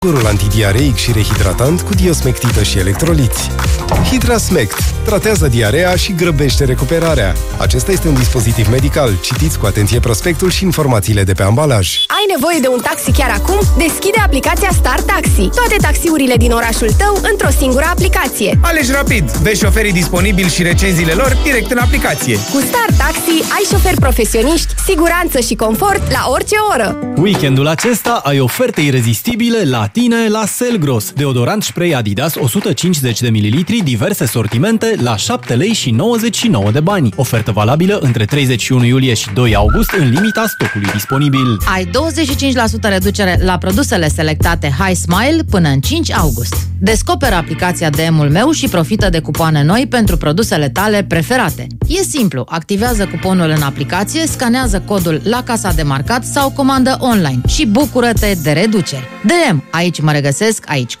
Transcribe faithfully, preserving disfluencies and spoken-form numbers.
Gurul antidiareic și rehidratant cu diosmectită și electroliți. Hidrasmect tratează diarea și grăbește recuperarea. Acesta este un dispozitiv medical. Citiți cu atenție prospectul și informațiile de pe ambalaj. Ai nevoie de un taxi chiar acum? Deschide aplicația Star Taxi. Toate taxiurile din orașul tău într-o singură aplicație. Alegi rapid, vezi șoferii disponibili și recenziile lor direct în aplicație. Cu Star Taxi ai șoferi profesioniști, siguranță și confort la orice oră. Weekendul acesta ai oferte irezistibile la tine la Selgros. Deodorant spray Adidas o sută cincizeci de mililitri, diverse sortimente la șapte lei și nouăzeci și nouă de bani. Ofertă valabilă între treizeci și unu iulie și doi august în limita stocului disponibil. Ai douăzeci și cinci la sută reducere la produsele selectate High Smile până în cinci august. Descoperă aplicația D M-ul meu și profită de cupoane noi pentru produsele tale preferate. E simplu, activează cuponul în aplicație, scanează codul la casa de marcat sau comandă online și bucură-te de reduceri. D M, aici mă regăsesc, aici